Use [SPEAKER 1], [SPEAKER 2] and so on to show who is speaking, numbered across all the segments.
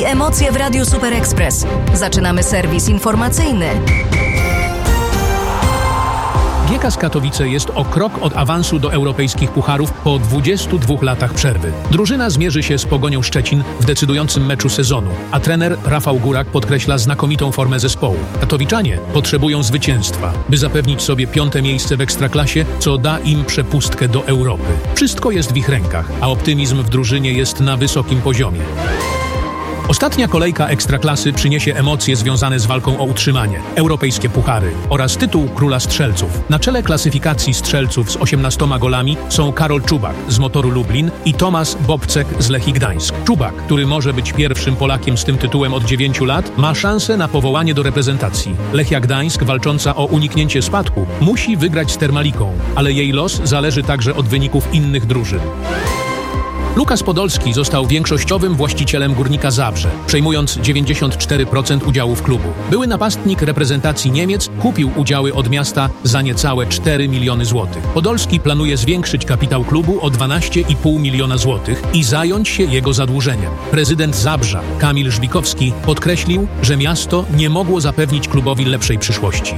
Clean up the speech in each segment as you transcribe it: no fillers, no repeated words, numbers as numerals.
[SPEAKER 1] i emocje w Radiu Super Express. Zaczynamy serwis informacyjny.
[SPEAKER 2] GKS Katowice jest o krok od awansu do europejskich pucharów po 22 latach przerwy. Drużyna zmierzy się z Pogonią Szczecin w decydującym meczu sezonu, a trener Rafał Górak podkreśla znakomitą formę zespołu. Katowiczanie potrzebują zwycięstwa, by zapewnić sobie 5. miejsce w Ekstraklasie, co da im przepustkę do Europy. Wszystko jest w ich rękach, a optymizm w drużynie jest na wysokim poziomie. Ostatnia kolejka Ekstraklasy przyniesie emocje związane z walką o utrzymanie, europejskie puchary oraz tytuł Króla Strzelców. Na czele klasyfikacji strzelców z 18 golami są Karol Czubak z Motoru Lublin i Tomasz Bobcek z Lechii Gdańsk. Czubak, który może być pierwszym Polakiem z tym tytułem od 9 lat, ma szansę na powołanie do reprezentacji. Lechia Gdańsk, walcząca o uniknięcie spadku, musi wygrać z Termaliką, ale jej los zależy także od wyników innych drużyn. Lukas Podolski został większościowym właścicielem Górnika Zabrze, przejmując 94% udziałów klubu. Były napastnik reprezentacji Niemiec kupił udziały od miasta za niecałe 4 miliony złotych. Podolski planuje zwiększyć kapitał klubu o 12,5 miliona złotych i zająć się jego zadłużeniem. Prezydent Zabrza, Kamil Żbikowski, podkreślił, że miasto nie mogło zapewnić klubowi lepszej przyszłości.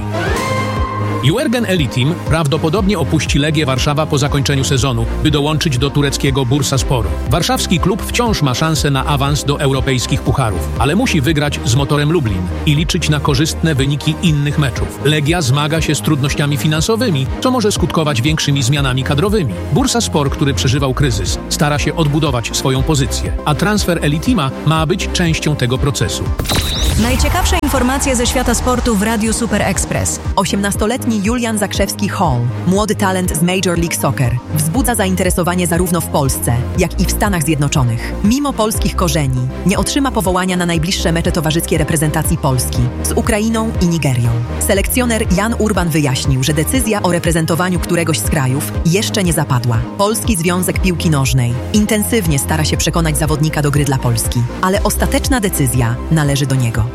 [SPEAKER 2] Jurgen Elitim prawdopodobnie opuści Legię Warszawa po zakończeniu sezonu, by dołączyć do tureckiego Bursasporu. Warszawski klub wciąż ma szansę na awans do europejskich pucharów, ale musi wygrać z Motorem Lublin i liczyć na korzystne wyniki innych meczów. Legia zmaga się z trudnościami finansowymi, co może skutkować większymi zmianami kadrowymi. Bursaspor, który przeżywał kryzys, stara się odbudować swoją pozycję, a transfer Elitima ma być częścią tego procesu.
[SPEAKER 1] Najciekawsze informacje ze świata sportu w Radiu Super Express.
[SPEAKER 3] 18-letni Julian Zakrzewski-Hall, młody talent z Major League Soccer, wzbudza zainteresowanie zarówno w Polsce, jak i w Stanach Zjednoczonych. Mimo polskich korzeni, nie otrzyma powołania na najbliższe mecze towarzyskie reprezentacji Polski z Ukrainą i Nigerią. Selekcjoner Jan Urban wyjaśnił, że decyzja o reprezentowaniu któregoś z krajów jeszcze nie zapadła. Polski Związek Piłki Nożnej intensywnie stara się przekonać zawodnika do gry dla Polski, ale ostateczna decyzja należy do niego.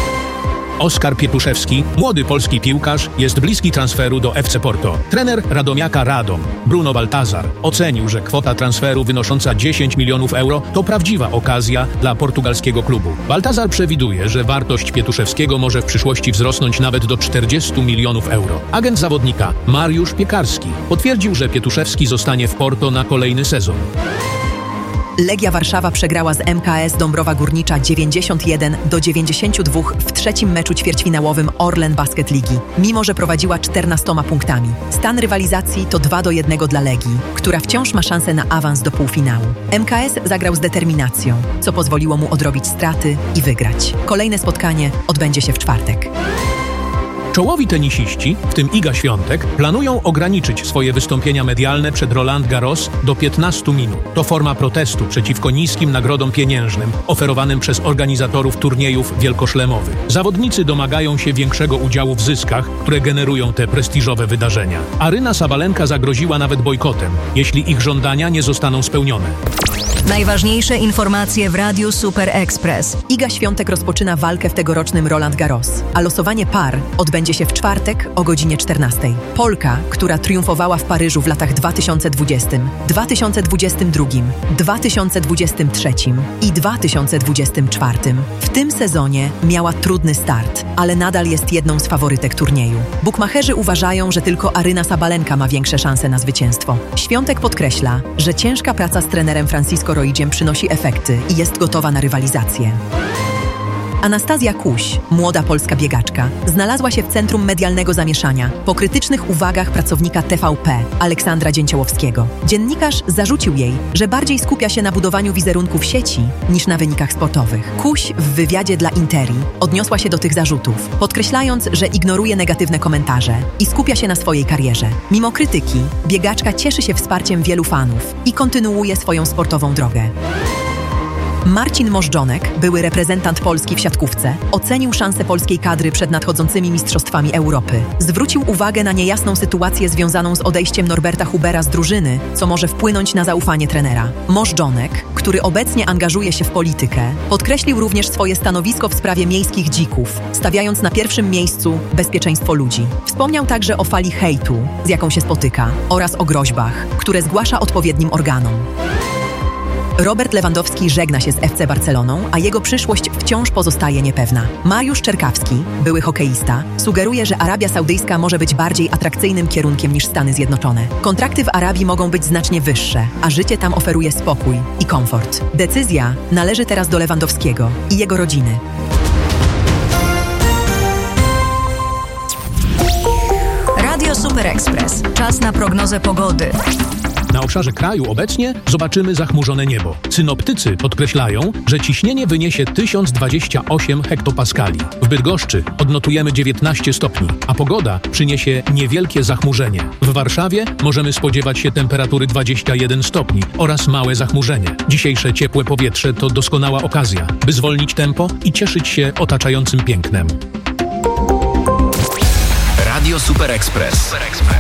[SPEAKER 2] Oskar Pietuszewski, młody polski piłkarz, jest bliski transferu do FC Porto. Trener Radomiaka Radom, Bruno Baltazar, ocenił, że kwota transferu wynosząca 10 milionów euro to prawdziwa okazja dla portugalskiego klubu. Baltazar przewiduje, że wartość Pietuszewskiego może w przyszłości wzrosnąć nawet do 40 milionów euro. Agent zawodnika Mariusz Piekarski potwierdził, że Pietuszewski zostanie w Porto na kolejny sezon.
[SPEAKER 3] Legia Warszawa przegrała z MKS Dąbrowa Górnicza 91-92 w trzecim meczu ćwierćfinałowym Orlen Basket Ligi, mimo że prowadziła 14 punktami. Stan rywalizacji to 2-1 dla Legii, która wciąż ma szansę na awans do półfinału. MKS zagrał z determinacją, co pozwoliło mu odrobić straty i wygrać. Kolejne spotkanie odbędzie się w czwartek.
[SPEAKER 2] Czołowi tenisiści, w tym Iga Świątek, planują ograniczyć swoje wystąpienia medialne przed Roland Garros do 15 minut. To forma protestu przeciwko niskim nagrodom pieniężnym oferowanym przez organizatorów turniejów wielkoszlemowych. Zawodnicy domagają się większego udziału w zyskach, które generują te prestiżowe wydarzenia. Aryna Sabalenka zagroziła nawet bojkotem, jeśli ich żądania nie zostaną spełnione.
[SPEAKER 1] Najważniejsze informacje w Radiu Super Express.
[SPEAKER 3] Iga Świątek rozpoczyna walkę w tegorocznym Roland Garros, a losowanie par odbędzie się w czwartek o godzinie 14. Polka, która triumfowała w Paryżu w latach 2020, 2022, 2023 i 2024, w tym sezonie miała trudny start, ale nadal jest jedną z faworytek turnieju. Bukmacherzy uważają, że tylko Aryna Sabalenka ma większe szanse na zwycięstwo. Świątek podkreśla, że ciężka praca z trenerem Francisco Roidziem przynosi efekty i jest gotowa na rywalizację. Anastazja Kuś, młoda polska biegaczka, znalazła się w centrum medialnego zamieszania po krytycznych uwagach pracownika TVP, Aleksandra Dzięciołowskiego. Dziennikarz zarzucił jej, że bardziej skupia się na budowaniu wizerunku w sieci niż na wynikach sportowych. Kuś w wywiadzie dla Interi odniosła się do tych zarzutów, podkreślając, że ignoruje negatywne komentarze i skupia się na swojej karierze. Mimo krytyki, biegaczka cieszy się wsparciem wielu fanów i kontynuuje swoją sportową drogę. Marcin Możdżonek, były reprezentant Polski w siatkówce, ocenił szanse polskiej kadry przed nadchodzącymi Mistrzostwami Europy. Zwrócił uwagę na niejasną sytuację związaną z odejściem Norberta Hubera z drużyny, co może wpłynąć na zaufanie trenera. Możdżonek, który obecnie angażuje się w politykę, podkreślił również swoje stanowisko w sprawie miejskich dzików, stawiając na pierwszym miejscu bezpieczeństwo ludzi. Wspomniał także o fali hejtu, z jaką się spotyka, oraz o groźbach, które zgłasza odpowiednim organom. Robert Lewandowski żegna się z FC Barceloną, a jego przyszłość wciąż pozostaje niepewna. Mariusz Czerkawski, były hokeista, sugeruje, że Arabia Saudyjska może być bardziej atrakcyjnym kierunkiem niż Stany Zjednoczone. Kontrakty w Arabii mogą być znacznie wyższe, a życie tam oferuje spokój i komfort. Decyzja należy teraz do Lewandowskiego i jego rodziny.
[SPEAKER 1] Radio Super Express. Czas na prognozę pogody.
[SPEAKER 2] Na obszarze kraju obecnie zobaczymy zachmurzone niebo. Synoptycy podkreślają, że ciśnienie wyniesie 1028 hektopaskali. W Bydgoszczy odnotujemy 19 stopni, a pogoda przyniesie niewielkie zachmurzenie. W Warszawie możemy spodziewać się temperatury 21 stopni oraz małe zachmurzenie. Dzisiejsze ciepłe powietrze to doskonała okazja, by zwolnić tempo i cieszyć się otaczającym pięknem.
[SPEAKER 4] Radio Super Express.